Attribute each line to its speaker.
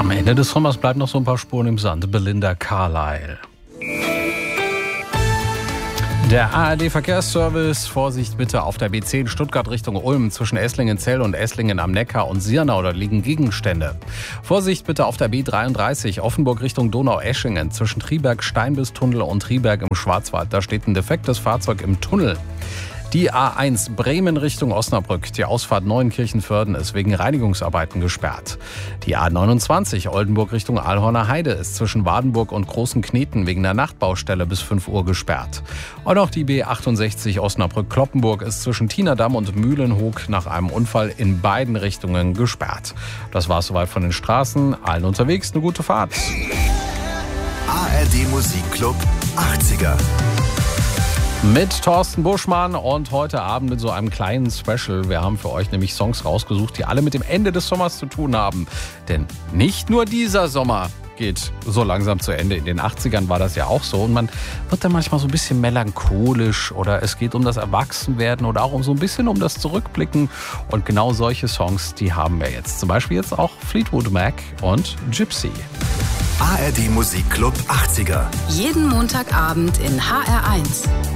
Speaker 1: Am Ende des Sommers bleiben noch so ein paar Spuren im Sand. Belinda Carlisle. Der ARD-Verkehrsservice, Vorsicht bitte auf der B10 Stuttgart Richtung Ulm zwischen Esslingen-Zell und Esslingen am Neckar und Sirnau, da liegen Gegenstände. Vorsicht bitte auf der B33 Offenburg Richtung Donau-Eschingen zwischen Triberg-Steinbiss-Tunnel und Triberg im Schwarzwald, da steht ein defektes Fahrzeug im Tunnel. Die A1 Bremen Richtung Osnabrück, die Ausfahrt Neuenkirchen-Vörden ist wegen Reinigungsarbeiten gesperrt. Die A29 Oldenburg Richtung Alhorner Heide ist zwischen Wadenburg und Großen Kneten wegen der Nachtbaustelle bis 5 Uhr gesperrt. Und auch die B68 Osnabrück-Kloppenburg ist zwischen Tienerdam und Mühlenhoek nach einem Unfall in beiden Richtungen gesperrt. Das war's soweit von den Straßen. Allen unterwegs eine gute Fahrt.
Speaker 2: ARD Musikclub 80er.
Speaker 1: Mit Thorsten Buschmann und heute Abend mit so einem kleinen Special. Wir haben für euch nämlich Songs rausgesucht, die alle mit dem Ende des Sommers zu tun haben. Denn nicht nur dieser Sommer geht so langsam zu Ende. In den 80ern war das ja auch so. Und man wird dann manchmal so ein bisschen melancholisch oder es geht um das Erwachsenwerden oder auch so ein bisschen um das Zurückblicken. Und genau solche Songs, die haben wir jetzt. Zum Beispiel jetzt auch Fleetwood Mac und Gypsy.
Speaker 2: ARD Musikclub 80er.
Speaker 3: Jeden Montagabend in HR1.